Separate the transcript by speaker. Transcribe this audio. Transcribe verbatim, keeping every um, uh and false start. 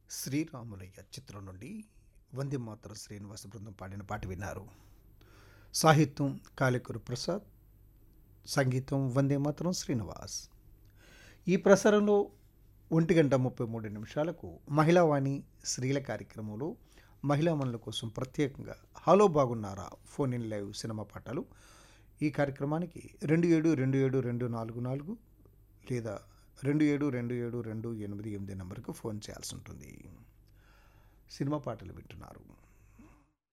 Speaker 1: శ్రీరాములయ్య చిత్రం నుండి వందే మాతరం శ్రీనివాస బృందం పాడిన పాట విన్నారు. సాహిత్యం కాళికూరు ప్రసాద్, సంగీతం వందే మాతరం శ్రీనివాస్. ఈ ప్రసారంలో ఒంటి గంట ముప్పై మూడు నిమిషాలకు మహిళావాణి స్త్రీల కార్యక్రమంలో మహిళా మనుల కోసం ప్రత్యేకంగా హలో బాగున్నారా ఫోన్ ఇన్ లైవ్ సినిమా పాటలు. ఈ కార్యక్రమానికి రెండు ఏడు రెండు ఏడు రెండు నాలుగు నాలుగు లేదా రెండు ఏడు రెండు ఏడు రెండు ఎనిమిది ఎనిమిది నెంబర్కు ఫోన్ చేయాల్సి ఉంటుంది. సినిమా పాటలు వింటున్నారు.